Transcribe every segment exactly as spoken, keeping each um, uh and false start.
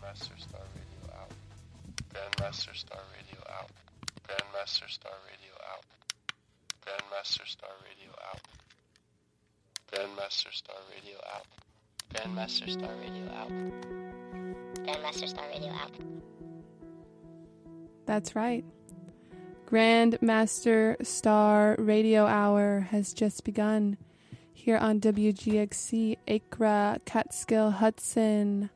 Grandmaster Star Radio out. Grandmaster Star Radio out. Grandmaster Star Radio out. Grandmaster Star Radio out. Grandmaster Star Radio out. Grandmaster Star Radio out. Grandmaster Star Radio out. That's right. Grandmaster Star Radio Hour has just begun here on W G X C, Acra, Catskill, Hudson,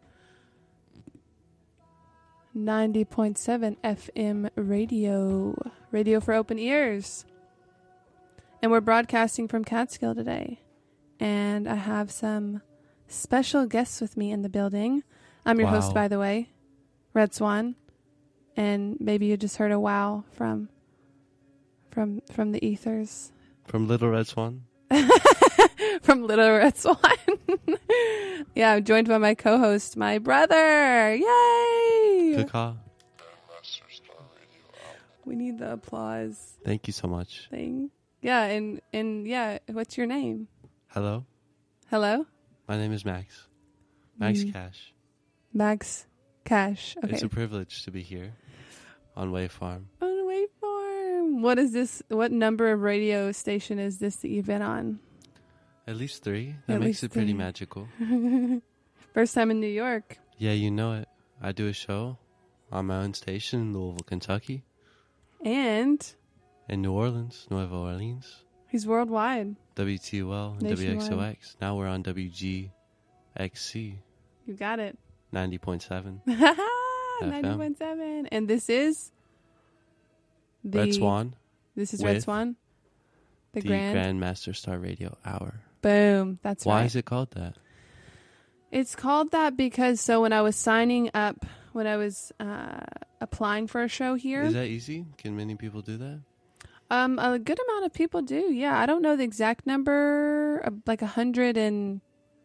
ninety point seven F M radio, radio for open ears. And we're broadcasting from Catskill today. And I have some special guests with me in the building. I'm your Wow. host, by the way, Red Swan. And maybe you just heard a wow from from from the ethers. From Little Red Swan? From Little Red Swan. Yeah, I'm joined by my co-host, my brother. Yay! Kaka. Grandmaster Star Radio out. We need the applause Thank you so much. thing. Yeah, and, and yeah, what's your name? Hello. Hello? My name is Max. Max Mm. Cash. Max Cash. Okay. It's a privilege to be here on Wave Farm. On Waveform. What is this? What number of radio station is this that you've been on? At least three. That At makes least it pretty three. magical. First time in New York. Yeah, you know it. I do a show on my own station in Louisville, Kentucky, And in New Orleans, Nueva Orleans, he's worldwide. W T U L, and Nationwide. W X O X. Now we're on W G X C, You got it. ninety point seven. ninety point seven. And this is the Red Swan, This is Red with Swan. The, the Grand. Grandmaster Star Radio Hour. Boom. That's Why right. is it called that? It's called that because so when I was signing up, when I was uh, applying for a show here, Is that easy? Can many people do that? um, a good amount of people do. Yeah, I don't know the exact number, uh, like a hundred and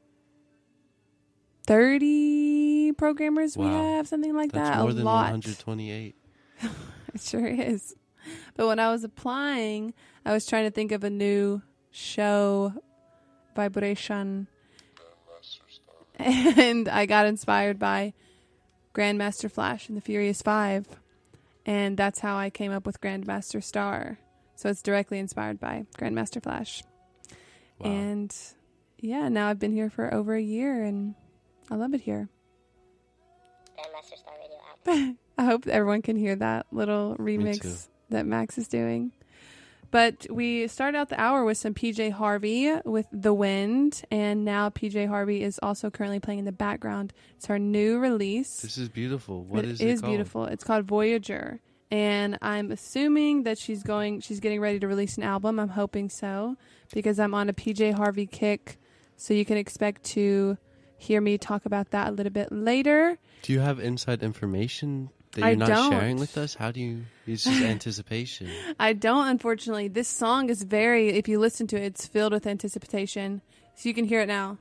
thirty programmers we Wow. have, something like That's that. more a than lot. one hundred twenty-eight. It sure is. But when I was applying, I was trying to think of a new show, vibration, Grandmaster Star. and I got inspired by Grandmaster Flash and the Furious Five, and that's how I came up with Grandmaster Star. So it's directly inspired by Grandmaster Flash. Wow. And yeah, now I've been here for over a year, and I love it here. Grandmaster Star Radio out. I hope everyone can hear that little too. remix that Max is doing. But we started out the hour with some P J Harvey with The Wind, and now P J Harvey is also currently playing in the background. It's her new release. This is beautiful. What It is it is called? beautiful. It's called Voyager, and I'm assuming that she's going. She's getting ready to release an album. I'm hoping so because I'm on a P J Harvey kick. So you can expect to hear me talk about that a little bit later. Do you have inside information that I you're not don't. sharing with us? How do you... It's just anticipation. I don't, unfortunately. This song is very, if you listen to it, it's filled with anticipation. So you can hear it now.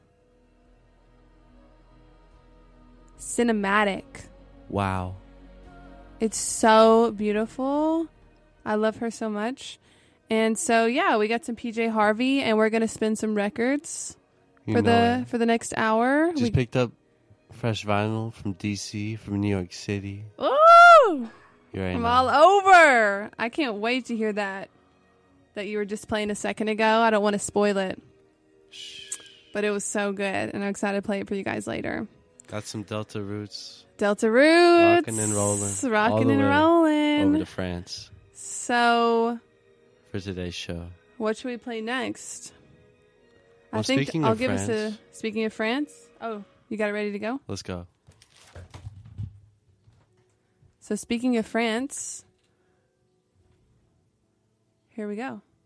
Cinematic. Wow. It's so beautiful. I love her so much. And so, yeah, we got some P J Harvey, and we're going to spin some records You for know the it. for the next hour. Just We, picked up fresh vinyl from D C, from New York City. Ooh! Here I I'm am. all over. I can't wait to hear that. That you were just playing a second ago. I don't want to spoil it. But it was so good, and I'm excited to play it for you guys later. Got some Delta Roots Delta Roots. Rockin' and rollin'. All Rockin' the and way rolling. over to France So, for today's show. what should we play next? I Well, think speaking I'll of give us France- a... Speaking of France. Oh, you got it ready to go? Let's go. So, speaking of France, here we go.